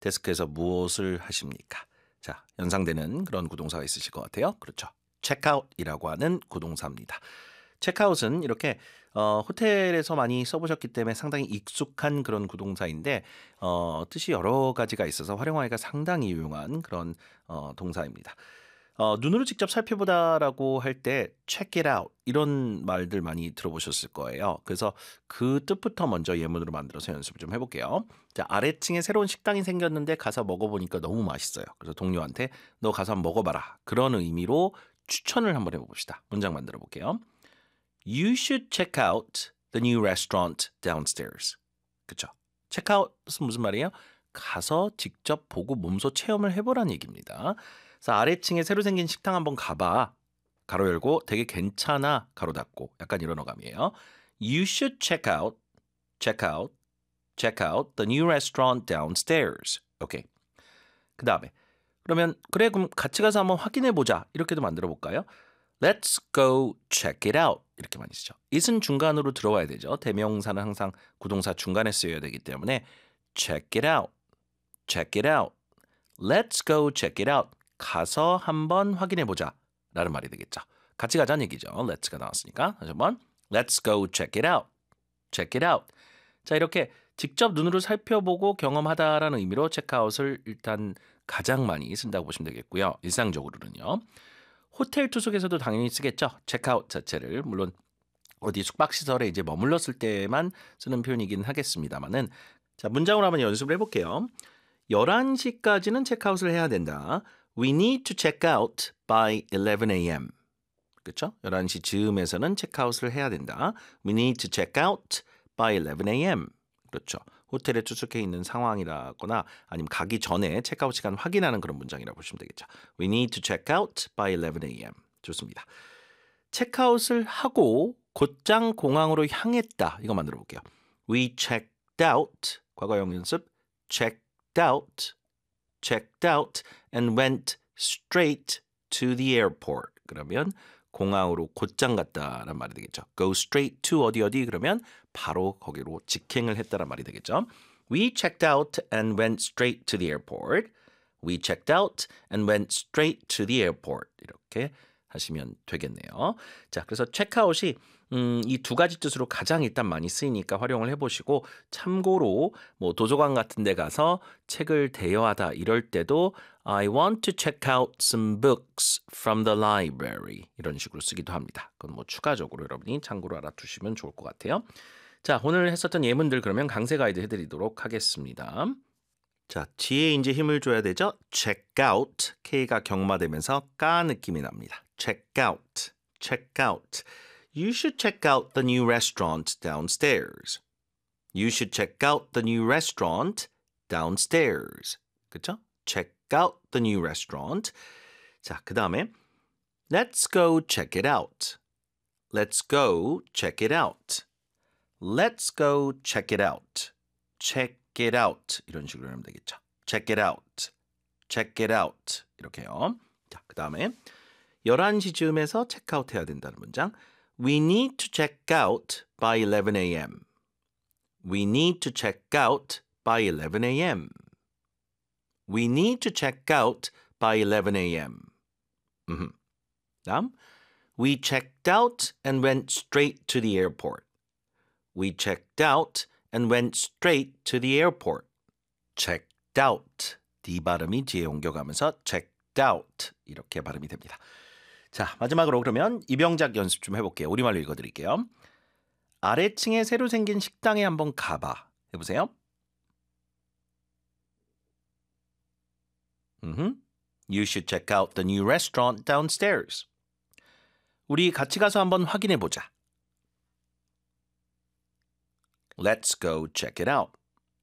데스크에서 무엇을 하십니까? 자, 연상되는 그런 구동사가 있으실 것 같아요. 그렇죠. checkout이라고 하는 구동사입니다. 체크아웃은 이렇게 호텔에서 많이 써보셨기 때문에 상당히 익숙한 그런 구동사인데 뜻이 여러 가지가 있어서 활용하기가 상당히 유용한 그런 동사입니다. 눈으로 직접 살펴보다라고 할 때 check it out 이런 말들 많이 들어보셨을 거예요. 그래서 그 뜻부터 먼저 예문으로 만들어서 연습을 좀 해볼게요. 자, 아래층에 새로운 식당이 생겼는데 가서 먹어보니까 너무 맛있어요. 그래서 동료한테 너 가서 한번 먹어봐라. 그런 의미로 추천을 한번 해봅시다. 문장 만들어 볼게요. You should check out the new restaurant downstairs. 그쵸? 체크아웃은 무슨 말이에요? 가서 직접 보고 몸소 체험을 해보라는 얘기입니다. 그래서 아래층에 새로 생긴 식당 한번 가봐. 가로 열고 되게 괜찮아. 가로 닫고. 약간 이런 어감이에요. You should check out the new restaurant downstairs. 오케이. 그 다음에 그러면 그래 그럼 같이 가서 한번 확인해 보자. 이렇게도 만들어 볼까요? Let's go check it out. 이렇게 많이 쓰죠. it은 중간으로 들어와야 되죠. 대명사는 항상 구동사 중간에 쓰여야 되기 때문에 check it out. check it out. Let's go check it out. 가서 한번 확인해 보자. 라는 말이 되겠죠. 같이 가자는 얘기죠. Let's가 나왔으니까. 다시 한번 Let's go check it out. check it out. 자, 이렇게 직접 눈으로 살펴보고 경험하다라는 의미로 체크아웃을 일단 가장 많이 쓴다고 보시면 되겠고요. 일상적으로는요. 호텔 투숙에서도 당연히 쓰겠죠. 체크아웃 자체를. 물론 어디 숙박시설에 이제 머물렀을 때만 쓰는 표현이긴 하겠습니다만은 자, 문장으로 한번 연습을 해볼게요. 11시까지는 체크아웃을 해야 된다. We need to check out by 11 a.m. 그렇죠? 11시 즈음에서는 체크아웃을 해야 된다. We need to check out by 11 a.m. 그렇죠. 호텔에 투숙해 있는 상황이라거나 아니면 가기 전에 체크아웃 시간 확인하는 그런 문장이라고 보시면 되겠죠. We need to check out by 11 a.m. 좋습니다. 체크아웃을 하고 곧장 공항으로 향했다. 이거 만들어 볼게요. We checked out. 과거형 연습. checked out and went straight to the airport. 그러면 공항으로 곧장 갔다란 말이 되겠죠. Go straight to 어디 그러면 바로 거기로 직행을 했다란 말이 되겠죠. We checked out and went straight to the airport. We checked out and went straight to the airport. 이렇게 하시면 되겠네요. 자, 그래서 체크아웃이 이 두 가지 뜻으로 가장 일단 많이 쓰이니까 활용을 해보시고 참고로 뭐 도서관 같은 데 가서 책을 대여하다 이럴 때도 I want to check out some books from the library 이런 식으로 쓰기도 합니다. 그건 뭐 추가적으로 여러분이 참고로 알아두시면 좋을 것 같아요. 자, 오늘 했었던 예문들 그러면 강세 가이드 해드리도록 하겠습니다. 자, 뒤에 이제 힘을 줘야 되죠. check out K가 경마되면서 까 느낌이 납니다. check out. You should check out the new restaurant downstairs. You should check out the new restaurant downstairs. 그렇죠? Check out the new restaurant. 자, 그 다음에 Let's go check it out. Let's go check it out. Let's go check it out. Check it out. 이런 식으로 하면 되겠죠. Check it out. Check it out. 이렇게요. 자, 그 다음에 11시 즈음에서 체크아웃 해야 된다는 문장. We need to check out by 11 a.m. We need to check out by 11 a.m. We need to check out by 11 a.m. 다음, we checked out and went straight to the airport. We checked out and went straight to the airport. checked out. D 발음이 뒤에 옮겨가면서 checked out. 이렇게 발음이 됩니다. 자, 마지막으로 그러면 이병작 연습 좀 해볼게요. 우리말로 읽어드릴게요. 아래층에 새로 생긴 식당에 한번 가봐. 해보세요. You should check out the new restaurant downstairs. 우리 같이 가서 한번 확인해 보자. Let's go check it out.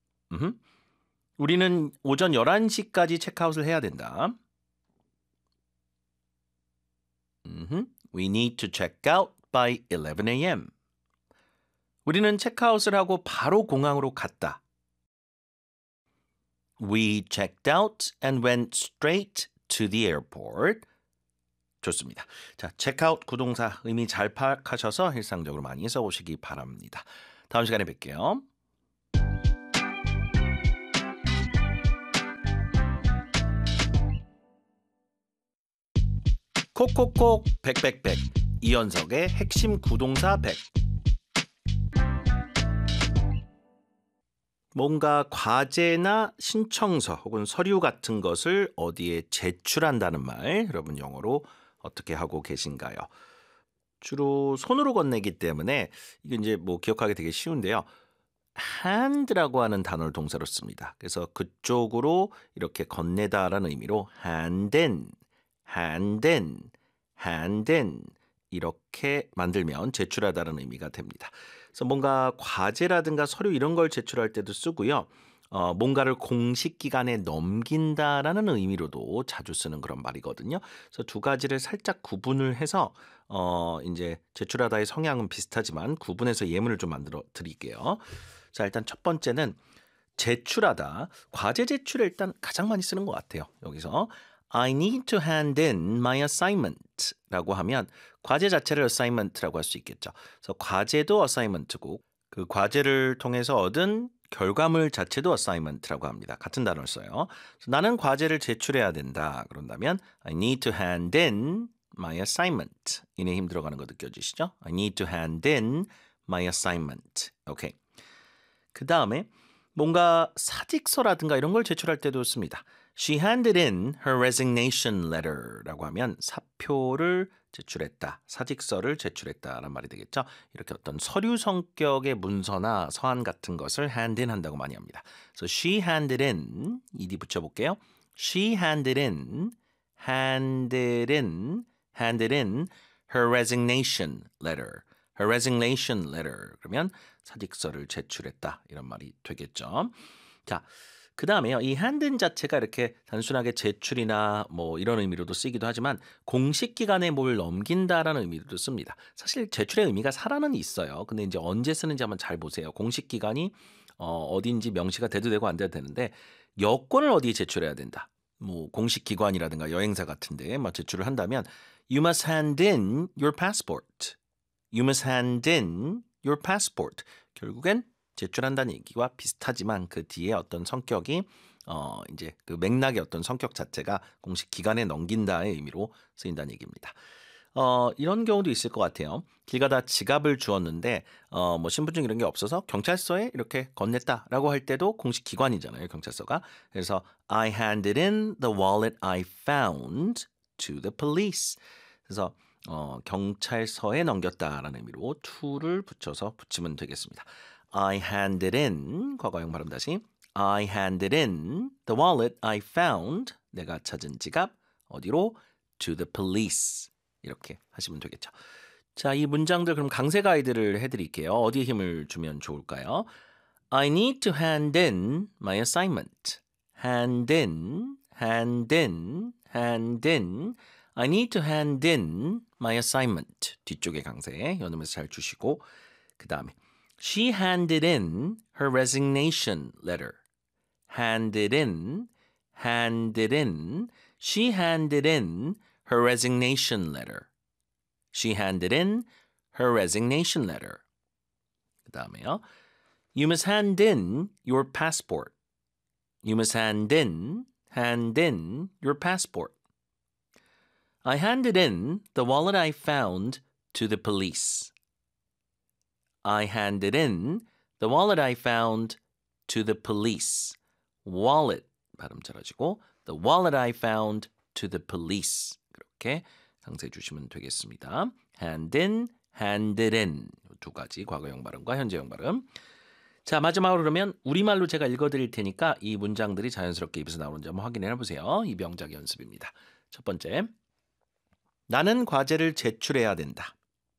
우리는 오전 11시까지 체크아웃을 해야 된다. We need to check out by 11 a.m. 우리는 체크아웃을 하고 바로 공항으로 갔다. We checked out and went straight to the airport. 좋습니다. 자, 체크아웃 구동사 의미 잘 파악하셔서 일상적으로 많이 써보시기 바랍니다. 다음 시간에 뵐게요. 콕콕콕 백백백 이연석의 핵심 구동사 100. 뭔가 과제나 신청서 혹은 서류 같은 것을 어디에 제출한다는 말, 여러분 영어로 어떻게 하고 계신가요? 주로 손으로 건네기 때문에 이게 이제 뭐 기억하기 되게 쉬운데요. hand라고 하는 단어를 동사로 씁니다. 그래서 그쪽으로 이렇게 건네다라는 의미로 hand in 이렇게 만들면 제출하다는 의미가 됩니다. 그래서 뭔가 과제라든가 서류 이런 걸 제출할 때도 쓰고요. 뭔가를 공식 기간에 넘긴다라는 의미로도 자주 쓰는 그런 말이거든요. 그래서 두 가지를 살짝 구분을 해서 이제 제출하다의 성향은 비슷하지만 구분해서 예문을 좀 만들어 드릴게요. 자, 일단 첫 번째는 제출하다. 과제 제출에 일단 가장 많이 쓰는 것 같아요. 여기서 I need to hand in my assignment 라고 하면 과제 자체를 assignment라고 할 수 있겠죠. 그래서 과제도 assignment고 그 과제를 통해서 얻은 결과물 자체도 assignment라고 합니다. 같은 단어를 써요. 그래서 나는 과제를 제출해야 된다. 그런다면 I need to hand in my assignment. 이내 힘 들어가는 거 느껴지시죠? I need to hand in my assignment. 오케이. 그 다음에 뭔가 사직서라든가 이런 걸 제출할 때도 씁니다. She handed in her resignation letter라고 하면 사표를 제출했다, 사직서를 제출했다라는 말이 되겠죠. 이렇게 어떤 서류 성격의 문서나 서한 같은 것을 hand in 한다고 많이 합니다. 그래서 she handed in, ed 붙여볼게요. She handed in her resignation letter. Her resignation letter. 그러면 사직서를 제출했다 이런 말이 되겠죠. 자, 그 다음에요. 이 handin 자체가 이렇게 단순하게 제출이나 뭐 이런 의미로도 쓰이기도 하지만 공식 기간에 뭘 넘긴다라는 의미로도 씁니다. 사실 제출의 의미가 살아는 있어요. 근데 이제 언제 쓰는지 한번 잘 보세요. 공식 기간이 어딘지 명시가 돼도 되고 안 돼도 되는데 여권을 어디에 제출해야 된다. 뭐 공식 기관이라든가 여행사 같은데 막 제출을 한다면 You must hand in your passport. You must hand in your passport. 결국엔 제출한다는 얘기와 비슷하지만 그 뒤에 어떤 성격이 이제 그 맥락의 어떤 성격 자체가 공식 기간에 넘긴다의 의미로 쓰인다는 얘기입니다. 이런 경우도 있을 것 같아요. 길 가다 지갑을 주었는데 뭐 신분증 이런 게 없어서 경찰서에 이렇게 건넸다라고 할 때도 공식 기관이잖아요, 경찰서가. 그래서 I handed in the wallet I found to the police. 그래서 경찰서에 넘겼다라는 의미로 to를 붙여서 붙이면 되겠습니다. I handed in, 과거형 발음 다시. I handed in the wallet I found, 내가 찾은 지갑, 어디로? To the police. 이렇게 하시면 되겠죠. 자, 이 문장들 그럼 강세 가이드를 해드릴게요. 어디에 힘을 주면 좋을까요? I need to hand in my assignment. Hand in. I need to hand in my assignment. 뒤쪽에 강세 연음에서 잘 주시고 그 다음에 She handed in her resignation letter. Handed in. She handed in her resignation letter. She handed in her resignation letter. 그 다음에요. You must hand in your passport. You must hand in your passport. I handed in the wallet I found to the police. I handed in the wallet I found to the police. Wallet 발음 잘하시고 the wallet I found to the police. 그렇게 강세 주시면 되겠습니다. hand in, handed in 두 가지 과거형 발음과 현재형 발음. 자, 마지막으로 그러면 우리말로 제가 읽어드릴 테니까 이 문장들이 자연스럽게 입에서 나오는지 한번 확인해 보세요. 이 명작 연습입니다. 첫 번째, 나는 과제를 제출해야 된다.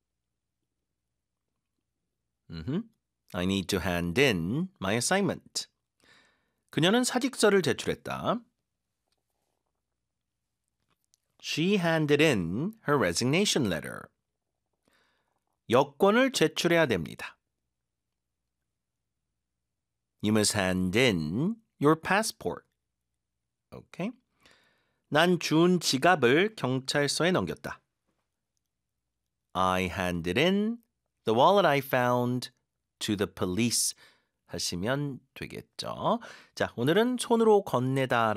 I need to hand in my assignment. 그녀는 사직서를 제출했다. She handed in her resignation letter. 여권을 제출해야 됩니다. You must hand in your passport. 오케이. 난 준 지갑을 경찰서에 넘겼다. I handed in the wallet I found to the police 하시면 되겠죠. 자, 오늘은 손으로 건네다